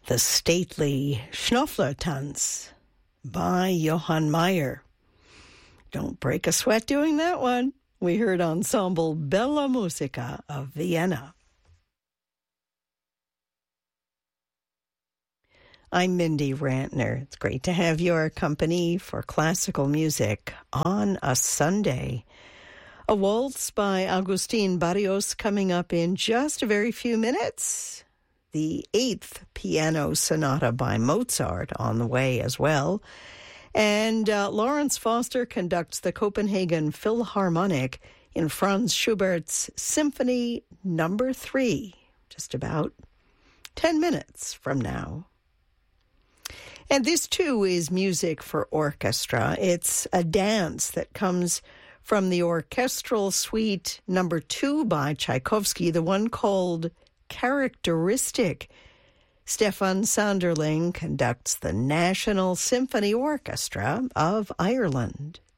The stately Schnöffler-Tanz by Johann Mayer. Don't break a sweat doing that one. We heard Ensemble Bella Musica of Vienna. I'm Mindy Rantner. It's great to have your company for classical music on a Sunday. A waltz by Agustin Barrios coming up in just a very few minutes. The 8th Piano Sonata by Mozart on the way as well. And Lawrence Foster conducts the Copenhagen Philharmonic in Franz Schubert's Symphony No. 3, just about 10 minutes from now. And this, too, is music for orchestra. It's a dance that comes from the Orchestral Suite No. 2 by Tchaikovsky, the one called Characteristic. Stefan Sanderling conducts the National Symphony Orchestra of Ireland.